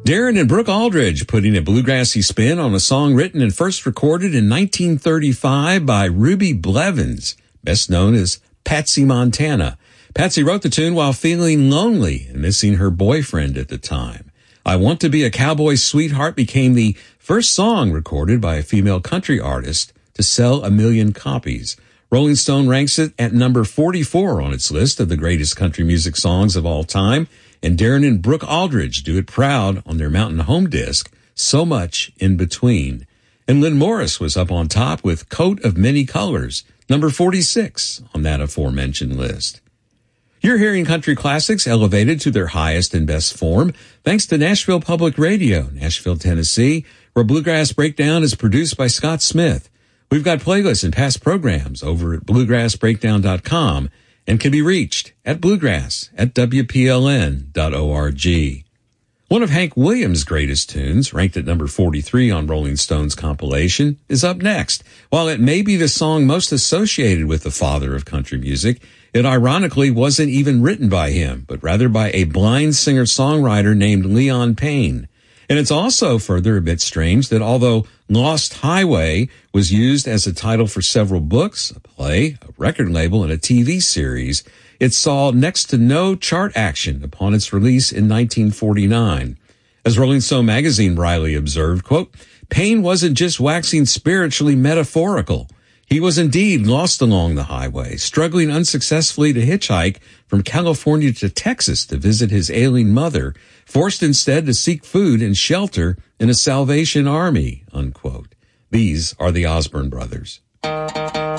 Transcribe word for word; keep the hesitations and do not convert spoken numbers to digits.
Darren and Brooke Aldridge putting a bluegrassy spin on a song written and first recorded in nineteen thirty-five by Ruby Blevins, best known as Patsy Montana. Patsy wrote the tune while feeling lonely and missing her boyfriend at the time. I Want to Be a Cowboy's Sweetheart became the first song recorded by a female country artist to sell a million copies. Rolling Stone ranks it at number forty-four on its list of the greatest country music songs of all time. And Darren and Brooke Aldridge do it proud on their Mountain Home disc, So Much in Between. And Lynn Morris was up on top with Coat of Many Colors, number forty-six on that aforementioned list. You're hearing country classics elevated to their highest and best form thanks to Nashville Public Radio, Nashville, Tennessee, where Bluegrass Breakdown is produced by Scott Smith. We've got playlists and past programs over at bluegrass breakdown dot com. And can be reached at bluegrass at w p l n dot org. One of Hank Williams' greatest tunes, ranked at number forty-three on Rolling Stone's compilation, is up next. While it may be the song most associated with the father of country music, it ironically wasn't even written by him, but rather by a blind singer-songwriter named Leon Payne. And it's also further a bit strange that although Lost Highway was used as a title for several books, a play, a record label, and a T V series, it saw next to no chart action upon its release in nineteen forty-nine. As Rolling Stone magazine wryly observed, quote, Payne wasn't just waxing spiritually metaphorical. He was indeed lost along the highway, struggling unsuccessfully to hitchhike from California to Texas to visit his ailing mother, forced instead to seek food and shelter in a Salvation Army, unquote. These are the Osborne brothers.